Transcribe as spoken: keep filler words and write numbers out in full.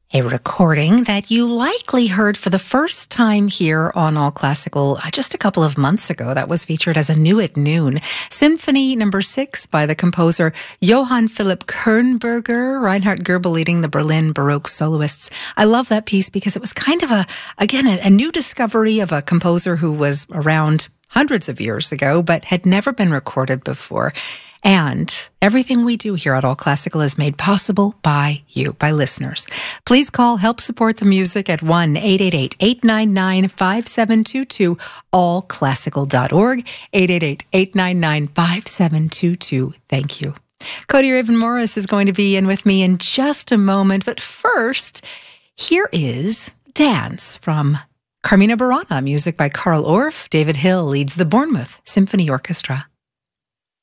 A recording that you likely heard for the first time here on All Classical uh, just a couple of months ago. That was featured as a new at noon. Symphony number six by the composer Johann Philipp Kernberger, Reinhard Goebel leading the Berlin Baroque soloists. I love that piece because it was kind of a, again, a, a new discovery of a composer who was around hundreds of years ago, but had never been recorded before. And everything we do here at All Classical is made possible by you, by listeners. Please call Help Support the Music at one eight eight eight, eight nine nine, five seven two two, all classical dot org, eight eight eight, eight nine nine, five seven two two. Thank you. Cody Raven Morris is going to be in with me in just a moment. But first, here is Dance from Carmina Burana, music by Carl Orff. David Hill leads the Bournemouth Symphony Orchestra.